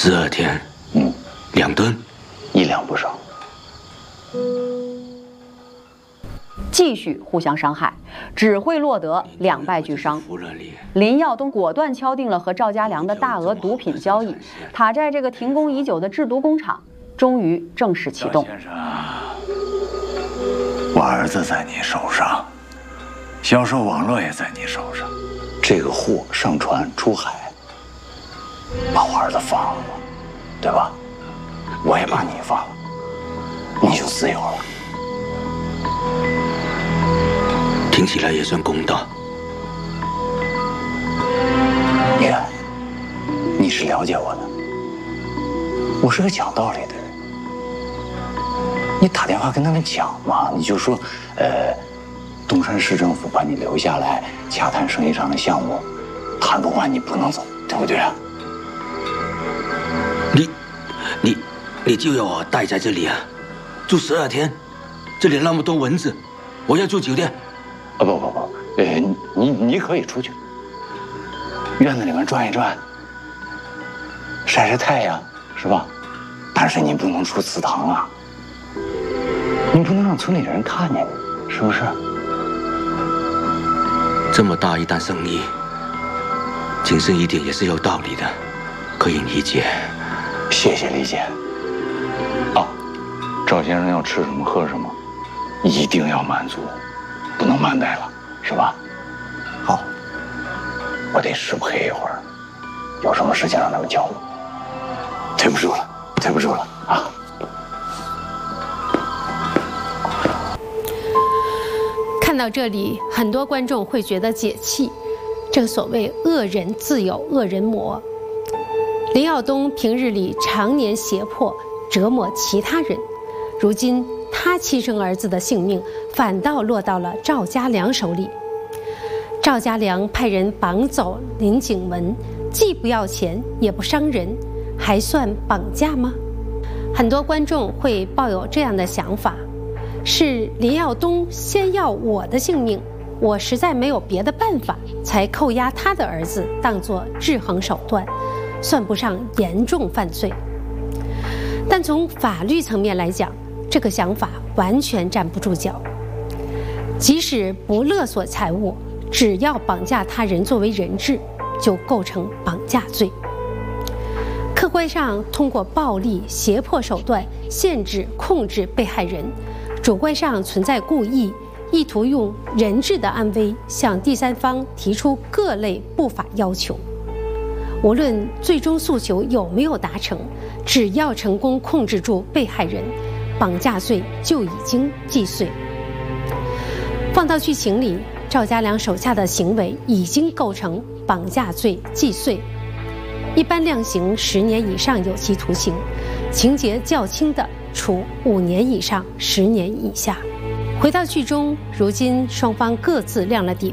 12天，2吨 ，1两不少。 继续互相伤害，只会落得两败俱伤。林耀东果断敲定了和赵家良的大额毒品交易，塔寨这个停工已久的制毒工厂终于正式启动。 先生，我儿子在你手上，销售网络也在你手上，这个货上船出海，把我儿子放了，对吧？我也把你放了，你就自由了。 听起来也算公道。 你看，你是了解我的，我是个讲道理的人。你打电话跟他们讲嘛，你就说，东山市政府把你留下来洽谈生意上的项目，谈不完你不能走，对不对啊？ 你就要我待在这里啊？住12天，这里那么多蚊子，我要住酒店。 啊不，你可以出去，院子里面转一转，晒晒太阳，是吧？但是你不能出祠堂啊，你不能让村里人看见你，是不是？ 这么大一单生意，谨慎一点也是有道理的，可以理解。 谢谢理解。啊，赵先生要吃什么喝什么，一定要满足。不能慢待了，是吧？好，我得失陪一会儿，有什么事情让他们叫我。对不住了啊！ 看到这里，很多观众会觉得解气。正所谓恶人自有恶人磨。林耀东平日里常年胁迫折磨其他人，如今他亲生儿子的性命反倒落到了赵家良手里。赵家良派人绑走林景文，既不要钱也不伤人，还算绑架吗？很多观众会抱有这样的想法：是林耀东先要我的性命，我实在没有别的办法，才扣押他的儿子当作制衡手段，算不上严重犯罪。但从法律层面来讲，这个想法完全站不住脚。即使不勒索财物，只要绑架他人作为人质，就构成绑架罪。客观上通过暴力胁迫手段限制控制被害人，主观上存在故意，意图用人质的安危向第三方提出各类不法要求。无论最终诉求有没有达成，只要成功控制住被害人，绑架罪就已经既遂。放到剧情里，赵家良手下的行为已经构成绑架罪既遂，一般量刑10年以上有期徒刑，情节较轻的处5年以上10年以下。回到剧中，如今双方各自亮了底